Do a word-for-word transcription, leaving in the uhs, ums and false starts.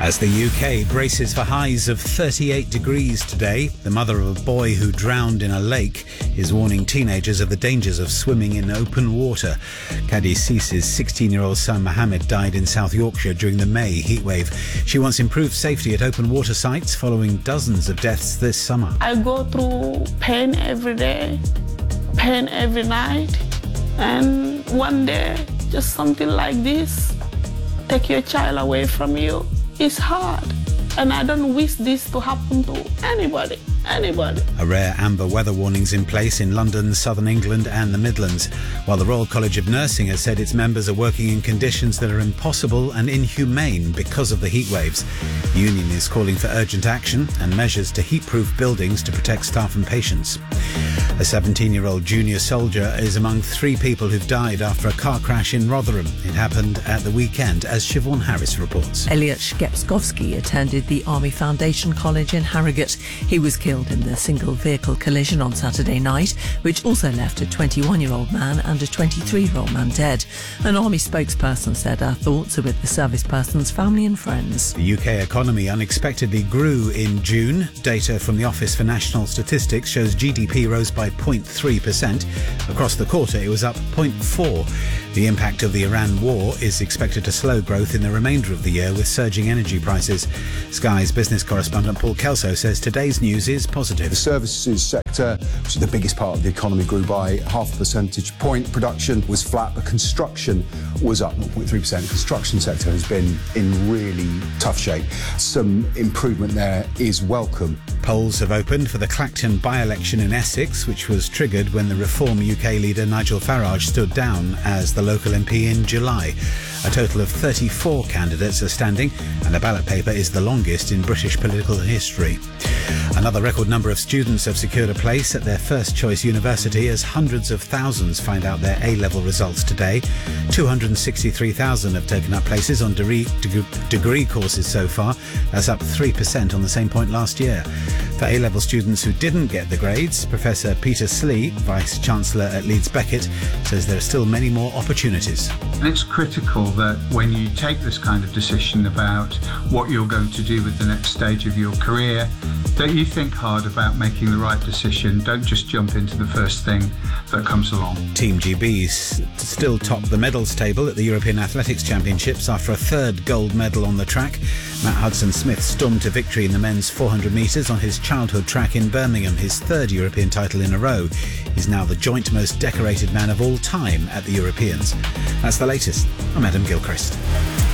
As the U K braces for highs of thirty-eight degrees today, the mother of a boy who drowned in a lake is warning teenagers of the dangers of swimming in open water. Kadi Cees's sixteen-year-old son Mohammed died in South Yorkshire during the May heatwave. She wants improved safety at open water sites following dozens of deaths this summer. I go through pain every day, pain every night, and one day, just something like this, take your child away from you. It's hard, and I don't wish this to happen to anybody, anybody. A rare amber weather warning's in place in London, southern England and the Midlands, while the Royal College of Nursing has said its members are working in conditions that are impossible and inhumane because of the heat waves. The union is calling for urgent action and measures to heat-proof buildings to protect staff and patients. A seventeen-year-old junior soldier is among three people who've died after a car crash in Rotherham. It happened at the weekend, as Siobhan Harris reports. Elliot Shkepskovsky attended the Army Foundation College in Harrogate. He was killed in the single-vehicle collision on Saturday night, which also left a twenty-one-year-old man and a twenty-three-year-old man dead. An Army spokesperson said our thoughts are with the service person's family and friends. The U K economy unexpectedly grew in June. Data from the Office for National Statistics shows G D P rose by zero point three percent. Across the quarter, it was up zero point four. The impact of the Iran war is expected to slow growth in the remainder of the year with surging energy prices. Sky's business correspondent Paul Kelso says today's news is positive. The services sector, which is the biggest part of the economy, grew by half a percentage point. Production was flat, but construction was up zero point three percent. The construction sector has been in really tough shape. Some improvement there is welcome. Polls have opened for the Clacton by-election in Essex, which was triggered when the Reform U K leader Nigel Farage stood down as the local M P in July. A total of thirty-four candidates are standing, and the ballot paper is the longest in British political history. Another record number of students have secured a place at their first choice university as hundreds of thousands find out their A-level results today. two hundred sixty-three thousand have taken up places on degree, degree courses so far. That's up three percent on the same point last year. For A-level students who didn't get the grades, Professor Peter Slee, Vice-Chancellor at Leeds Beckett, says there are still many more opportunities. And it's critical that when you take this kind of decision about what you're going to do with the next stage of your career, that you think hard about making the right decision. Don't just jump into the first thing that comes along. Team G B still top the medals table at the European Athletics Championships after a third gold medal on the track. Matt Hudson-Smith stormed to victory in the men's four hundred metres on his childhood track in Birmingham, his third European title in a row. He's now the joint most decorated man of all time at the Europeans. That's the latest. I'm Adam Gilchrist.